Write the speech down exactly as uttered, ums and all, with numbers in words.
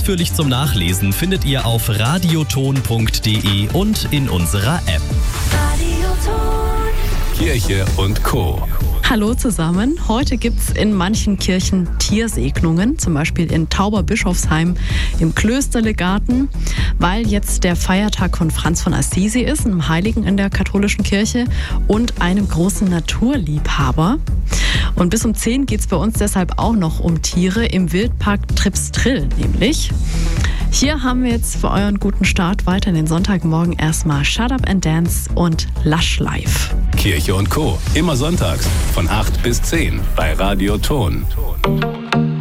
Ausführlich zum Nachlesen findet ihr auf radioton punkt de und in unserer App. Kirche und Co. Hallo zusammen. Heute gibt es in manchen Kirchen Tiersegnungen, zum Beispiel in Tauberbischofsheim im Klösterlegarten, weil jetzt der Feiertag von Franz von Assisi ist, einem Heiligen in der katholischen Kirche und einem großen Naturliebhaber. Und bis um zehn geht es bei uns deshalb auch noch um Tiere im Wildpark Tripstrill nämlich. Hier haben wir jetzt für euren guten Start weiter in den Sonntagmorgen erstmal Shut Up and Dance und Lush Life. Kirche und Co. Immer sonntags von acht bis zehn bei Radio Ton.